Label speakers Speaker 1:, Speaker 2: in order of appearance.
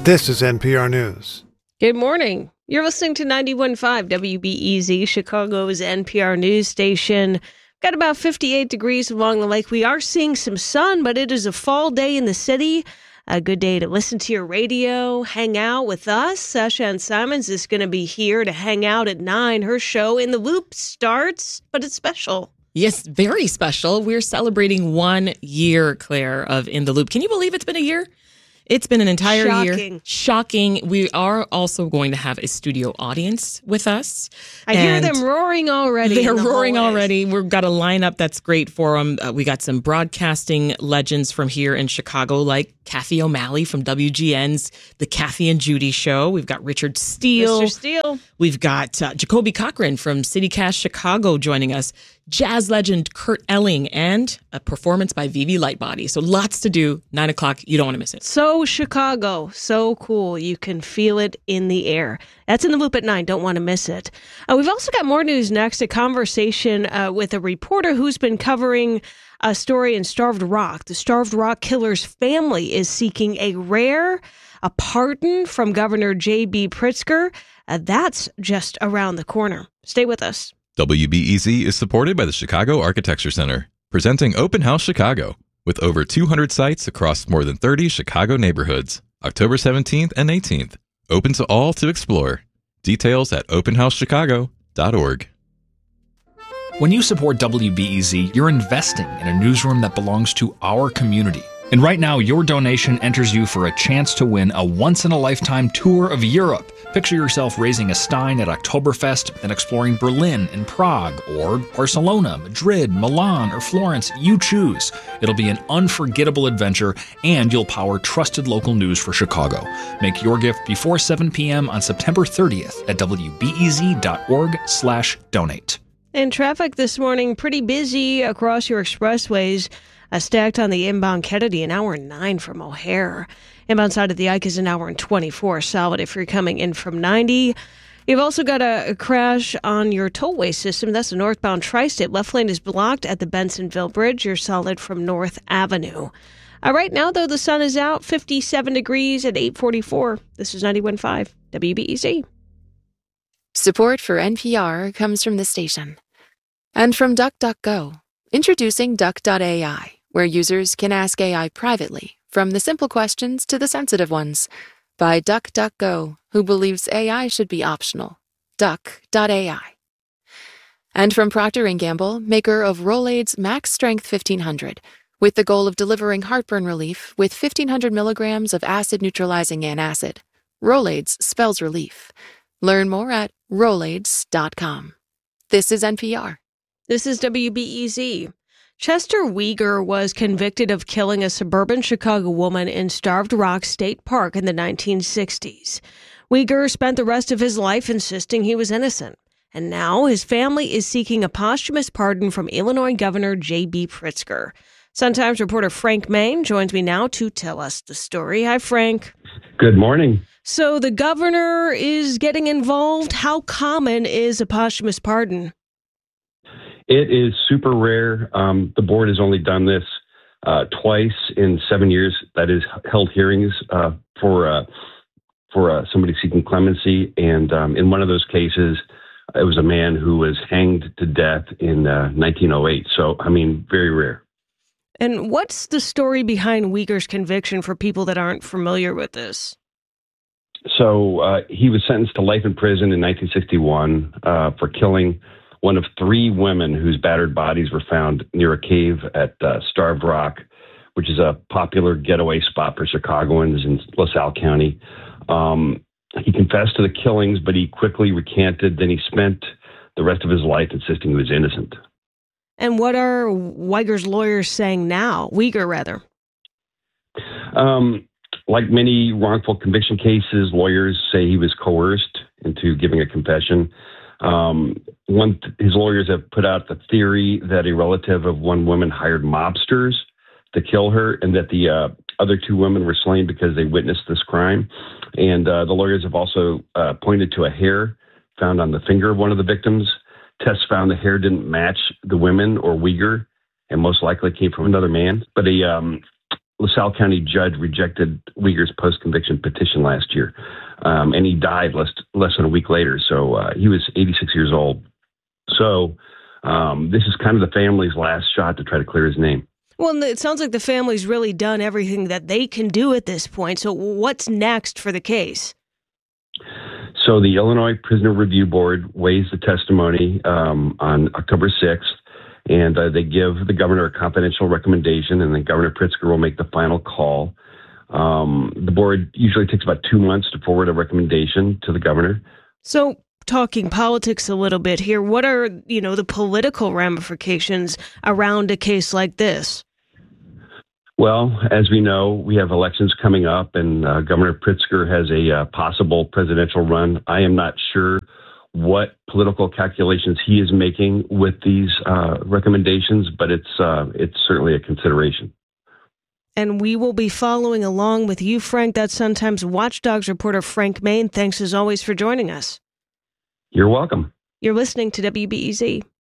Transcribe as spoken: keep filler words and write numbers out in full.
Speaker 1: This is N P R News.
Speaker 2: Good morning. You're listening to ninety-one point five W B E Z, Chicago's N P R news station. Got about fifty-eight degrees along the lake. We are seeing some sun, but it is a fall day in the city. A good day to listen to your radio, hang out with us. Sasha Ann Simons is going to be here to hang out at nine. Her show In the Loop starts, but it's special.
Speaker 3: Yes, very special. We're celebrating one year, Claire, of In the Loop. Can you believe it's been a year? It's been an entire
Speaker 2: Shocking.
Speaker 3: year. Shocking. We are also going to have a studio audience with us.
Speaker 2: I hear them roaring already.
Speaker 3: They're
Speaker 2: the
Speaker 3: roaring
Speaker 2: hallways.
Speaker 3: already. We've got a lineup that's great for them. Uh, we got some broadcasting legends from here in Chicago, like Kathy O'Malley from W G N's The Kathy and Judy Show. We've got Richard Steele.
Speaker 2: Mister Steele.
Speaker 3: We've got uh, Jacoby Cochran from CityCast Chicago joining us, jazz legend Kurt Elling, and a performance by Vivi Lightbody. So lots to do. Nine o'clock. You don't want to miss it.
Speaker 2: So Chicago, so cool. You can feel it in the air. That's In the Loop at nine. Don't want to miss it. Uh, we've also got more news next, a conversation uh, with a reporter who's been covering a story in Starved Rock. The Starved Rock killer's family is seeking a rare, a pardon from Governor J B Pritzker. Uh, that's just around the corner. Stay with us.
Speaker 4: W B E Z is supported by the Chicago Architecture Center, presenting Open House Chicago, with over two hundred sites across more than thirty Chicago neighborhoods, October seventeenth and eighteenth. Open to all to explore. Details at open house chicago dot org.
Speaker 5: When you support W B E Z, you're investing in a newsroom that belongs to our community. And right now, your donation enters you for a chance to win a once-in-a-lifetime tour of Europe. Picture yourself raising a stein at Oktoberfest and exploring Berlin and Prague, or Barcelona, Madrid, Milan, or Florence. You choose. It'll be an unforgettable adventure, and you'll power trusted local news for Chicago. Make your gift before seven p.m. on September thirtieth at w b e z dot org slash donate.
Speaker 2: And traffic this morning, pretty busy across your expressways. Uh, stacked on the inbound Kennedy, an hour and nine from O'Hare. Inbound side of the Ike is an hour and twenty-four. Solid if you're coming in from ninety. You've also got a, a crash on your tollway system. That's the northbound Tri-State. Left lane is blocked at the Bensonville Bridge. You're solid from North Avenue. Uh, right now, though, the sun is out, fifty-seven degrees at eight forty-four. This is ninety-one point five W B E Z.
Speaker 6: Support for N P R comes from the station. And from DuckDuckGo. Introducing Duck dot A I, where users can ask A I privately, from the simple questions to the sensitive ones. By DuckDuckGo, who believes A I should be optional. Duck dot A I. And from Procter and Gamble, maker of Rolaids Max Strength fifteen hundred, with the goal of delivering heartburn relief with fifteen hundred milligrams of acid-neutralizing antacid. Rolaids spells relief. Learn more at rolaids dot com. This is N P R.
Speaker 2: This is W B E Z. Chester Weger was convicted of killing a suburban Chicago woman in Starved Rock State Park in the nineteen sixties. Weger spent the rest of his life insisting he was innocent. And now his family is seeking a posthumous pardon from Illinois Governor J B Pritzker. Sun-Times reporter Frank Main joins me now to tell us the story. Hi, Frank.
Speaker 7: Good morning.
Speaker 2: So the governor is getting involved. How common is a posthumous pardon?
Speaker 7: It is super rare. Um, the board has only done this uh, twice in seven years. That is, held hearings uh, for uh, for uh, somebody seeking clemency. And um, in one of those cases, it was a man who was hanged to death in uh, nineteen oh eight. So, I mean, very rare.
Speaker 2: And what's the story behind Weger's conviction for people that aren't familiar with this?
Speaker 7: So uh, he was sentenced to life in prison in nineteen sixty-one uh, for killing one of three women whose battered bodies were found near a cave at uh, Starved Rock, which is a popular getaway spot for Chicagoans in LaSalle County. Um, he confessed to the killings, but he quickly recanted. Then he spent the rest of his life insisting he was innocent.
Speaker 2: And what are Weger's lawyers saying now? Weger, rather.
Speaker 7: Um, like many wrongful conviction cases, lawyers say he was coerced into giving a confession. Um, one, his lawyers have put out the theory that a relative of one woman hired mobsters to kill her, and that the uh, other two women were slain because they witnessed this crime. And uh, the lawyers have also uh, pointed to a hair found on the finger of one of the victims. Tests found the hair didn't match the women or Weger, and most likely came from another man. But a um, LaSalle County judge rejected Uyghur's post-conviction petition last year, um, and he died less less than a week later. So uh, he was eighty-six years old. So um, this is kind of the family's last shot to try to clear his name.
Speaker 2: Well, it sounds like the family's really done everything that they can do at this point. So what's next for the case?
Speaker 7: So the Illinois Prisoner Review Board weighs the testimony um, on October sixth, and uh, they give the governor a confidential recommendation, and then Governor Pritzker will make the final call. Um, the board usually takes about two months to forward a recommendation to the governor.
Speaker 2: So talking politics a little bit here, what are, you know, the political ramifications around a case like this?
Speaker 7: Well, as we know, we have elections coming up, and uh, Governor Pritzker has a uh, possible presidential run. I am not sure what political calculations he is making with these uh, recommendations, but it's uh, it's certainly a consideration.
Speaker 2: And we will be following along with you, Frank. That's Sun-Times Watchdogs reporter Frank Main. Thanks as always for joining us.
Speaker 7: You're welcome.
Speaker 2: You're listening to W B E Z.